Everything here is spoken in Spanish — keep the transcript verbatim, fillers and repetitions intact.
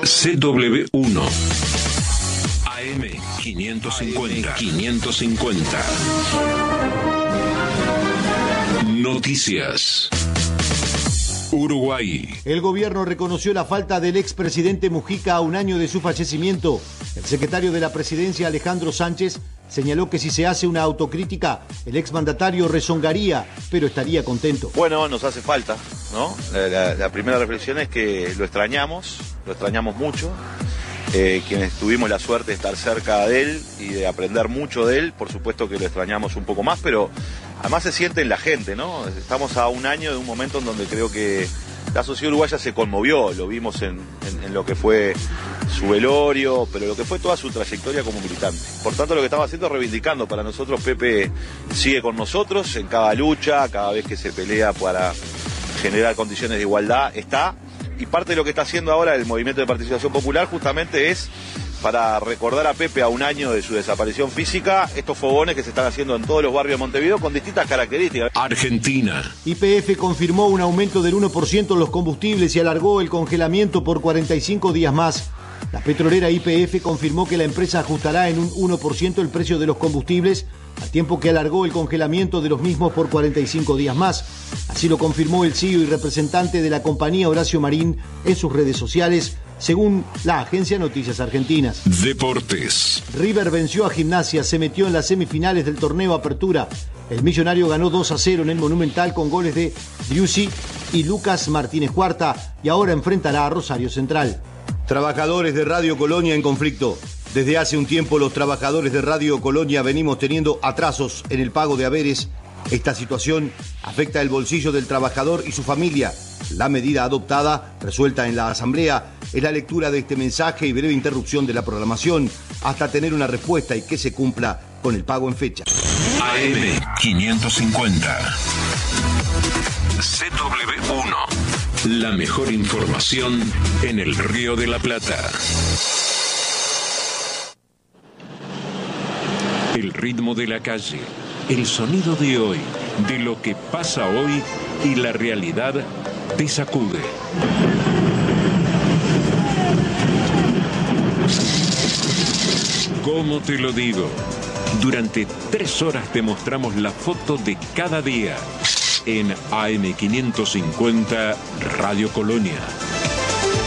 C W uno. A M quinientos cincuenta. quinientos cincuenta. Noticias. Uruguay. El gobierno reconoció la falta del expresidente Mujica a un año de su fallecimiento. El secretario de la presidencia, Alejandro Sánchez, señaló que si se hace una autocrítica, el exmandatario rezongaría, pero estaría contento. Bueno, nos hace falta, ¿no? La, la, la primera reflexión es que lo extrañamos, lo extrañamos mucho. Eh, quienes tuvimos la suerte de estar cerca de él y de aprender mucho de él, por supuesto que lo extrañamos un poco más, pero además se siente en la gente, ¿no? Estamos a un año de un momento en donde creo que la sociedad uruguaya se conmovió, lo vimos en, en, en lo que fue su velorio, pero lo que fue toda su trayectoria como militante. Por tanto, lo que estamos haciendo es reivindicando. Para nosotros, Pepe sigue con nosotros en cada lucha, cada vez que se pelea para generar condiciones de igualdad, está. Y parte de lo que está haciendo ahora el Movimiento de Participación Popular justamente es para recordar a Pepe a un año de su desaparición física, estos fogones que se están haciendo en todos los barrios de Montevideo con distintas características. Argentina. Y P F confirmó un aumento del uno por ciento en los combustibles y alargó el congelamiento por cuarenta y cinco días más. La petrolera Y P F confirmó que la empresa ajustará en un uno por ciento el precio de los combustibles, al tiempo que alargó el congelamiento de los mismos por cuarenta y cinco días más. Así lo confirmó el C E O y representante de la compañía, Horacio Marín, en sus redes sociales, según la agencia Noticias Argentinas. Deportes. River venció a Gimnasia, se metió en las semifinales del torneo Apertura. El millonario ganó dos a cero en el Monumental con goles de Driussi y Lucas Martínez Cuarta y ahora enfrentará a Rosario Central. Trabajadores de Radio Colonia en conflicto. Desde hace un tiempo los trabajadores de Radio Colonia venimos teniendo atrasos en el pago de haberes. Esta situación afecta el bolsillo del trabajador y su familia. La medida adoptada, resuelta en la Asamblea, es la lectura de este mensaje y breve interrupción de la programación hasta tener una respuesta y que se cumpla con el pago en fecha. A M quinientos cincuenta. C W uno. La mejor información en el Río de la Plata. El ritmo de la calle, el sonido de hoy, de lo que pasa hoy y la realidad te sacude. ¿Cómo te lo digo? Durante tres horas te mostramos la foto de cada día en A M quinientos cincuenta Radio Colonia.